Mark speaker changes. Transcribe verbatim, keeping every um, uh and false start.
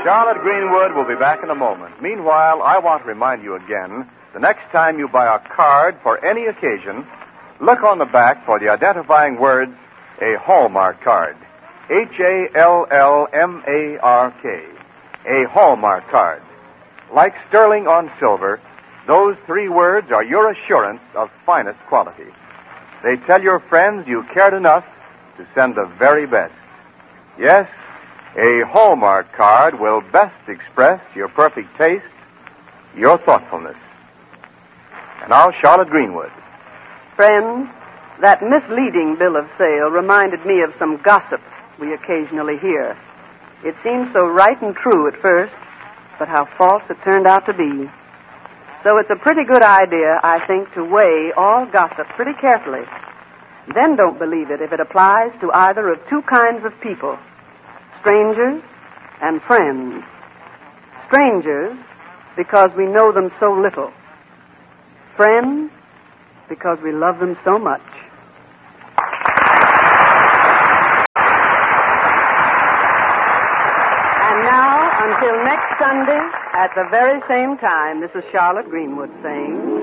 Speaker 1: Charlotte Greenwood will be back in a moment. Meanwhile, I want to remind you again, the next time you buy a card for any occasion, look on the back for the identifying words, a Hallmark card. H A L L M A R K. A Hallmark card. Like sterling on silver, those three words are your assurance of finest quality. They tell your friends you cared enough to send the very best. Yes, a Hallmark card will best express your perfect taste, your thoughtfulness. And now, Charlotte Greenwood.
Speaker 2: Friends, that misleading bill of sale reminded me of some gossip we occasionally hear. It seemed so right and true at first, but how false it turned out to be. So it's a pretty good idea, I think, to weigh all gossip pretty carefully. Then don't believe it if it applies to either of two kinds of people, strangers and friends. Strangers, because we know them so little. Friends, because we love them so much. And now, until next Sunday, at the very same time, this is Charlotte Greenwood saying...